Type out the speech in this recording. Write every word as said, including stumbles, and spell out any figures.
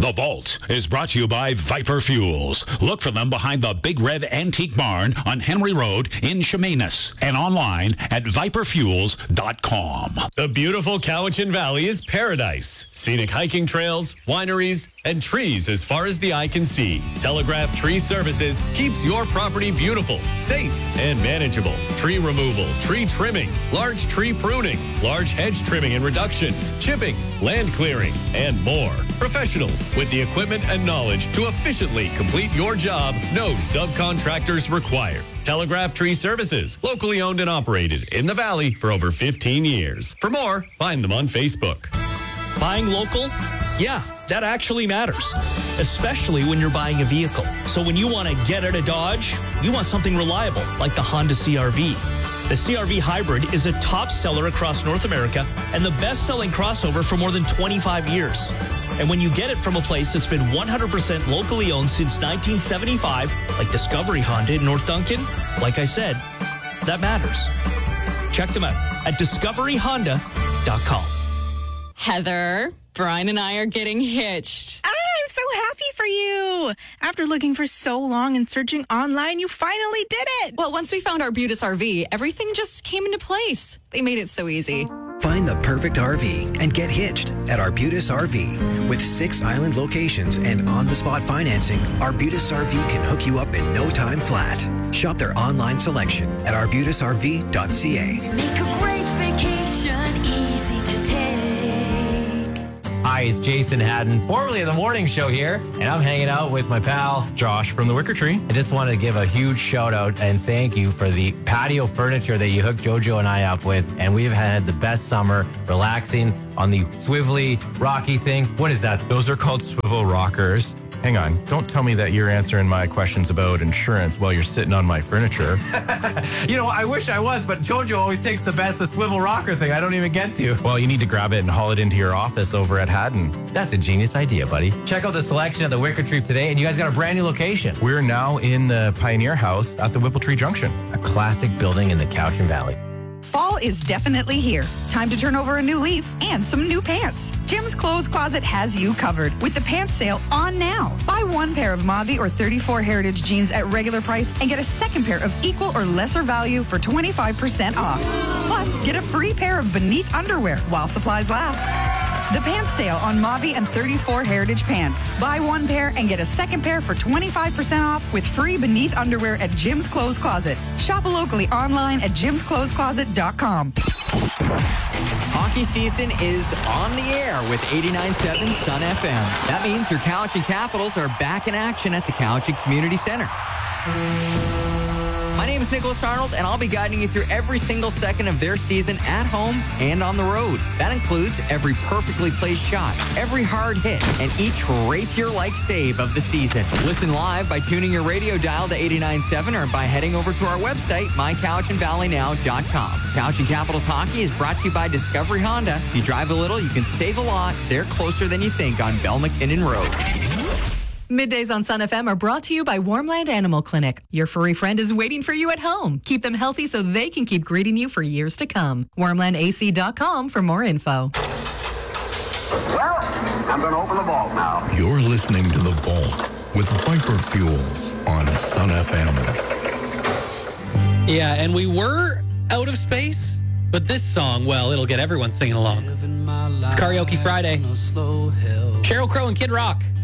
The Vault is brought to you by Viper Fuels. Look for them behind the Big Red Antique Barn on Henry Road in Chemainus and online at viper fuels dot com. The beautiful Cowichan Valley is paradise. Scenic hiking trails, wineries, and trees as far as the eye can see. Telegraph Tree Services keeps your property beautiful, safe, and manageable. Tree removal, tree trimming, large tree pruning, large hedge trimming and reductions, chipping, land clearing, and more. Professionals with the equipment and knowledge to efficiently complete your job. No subcontractors required. Telegraph Tree Services, locally owned and operated in the Valley for over fifteen years. For more, find them on Facebook. Buying local? Yeah, that actually matters, especially when you're buying a vehicle. So when you want to get out of Dodge, you want something reliable, like the Honda C R V. The C R V Hybrid is a top seller across North America and the best-selling crossover for more than twenty-five years. And when you get it from a place that's been one hundred percent locally owned since nineteen seventy-five, like Discovery Honda in North Duncan, like I said, that matters. Check them out at discovery honda dot com. Heather, Brian and I are getting hitched. Ah, I'm so happy for you. After looking for so long and searching online, you finally did it. Well, once we found Arbutus R V, everything just came into place. They made it so easy. Find the perfect R V and get hitched at Arbutus R V. With six island locations and on-the-spot financing, Arbutus R V can hook you up in no time flat. Shop their online selection at arbutus r v dot c a. Make a great vacation easy to take. Hi, it's Jason Haddon, formerly of The Morning Show here, and I'm hanging out with my pal, Josh from the Wicker Tree. I just wanted to give a huge shout out and thank you for the patio furniture that you hooked Jojo and I up with, and we've had the best summer relaxing on the swivelly, rocky thing. What is that? Those are called swivel rockers. Hang on, don't tell me that you're answering my questions about insurance while you're sitting on my furniture. You know, I wish I was, but Jojo always takes the best, the swivel rocker thing I don't even get to. Well, you need to grab it and haul it into your office over at Haddon. That's a genius idea, buddy. Check out the selection at the Wicker Tree today, and you guys got a brand new location. We're now in the Pioneer House at the Whipple Tree Junction. A classic building in the Cowichan Valley. Fall is definitely here. Time to turn over a new leaf and some new pants. Jim's Clothes Closet has you covered with the pants sale on now. Buy one pair of Mavi or thirty-four Heritage jeans at regular price and get a second pair of equal or lesser value for twenty-five percent off. Plus, get a free pair of Beneath underwear while supplies last. The pants sale on Mavi and thirty-four Heritage pants. Buy one pair and get a second pair for twenty-five percent off with free Beneath underwear at Jim's Clothes Closet. Shop locally online at jims clothes closet dot com. Hockey season is on the air with eighty-nine point seven Sun F M. That means your Cowichan Capitals are back in action at the Cowichan Community Center. My name is Nicholas Arnold, and I'll be guiding you through every single second of their season at home and on the road. That includes every perfectly placed shot, every hard hit, and each rapier-like save of the season. Listen live by tuning your radio dial to eighty-nine point seven or by heading over to our website, my cowichan valley now dot com. Cowichan Capitals Hockey is brought to you by Discovery Honda. If you drive a little, you can save a lot. They're closer than you think on Bell McKinnon Road. Middays on Sun F M are brought to you by Warmland Animal Clinic. Your furry friend is waiting for you at home. Keep them healthy so they can keep greeting you for years to come. warmland a c dot com for more info. Well, I'm going to open the vault now. You're listening to The Vault with Viper Fuels on Sun F M. Yeah, and we were out of space, but this song, well, it'll get everyone singing along. It's Karaoke Friday. Sheryl Crow and Kid Rock.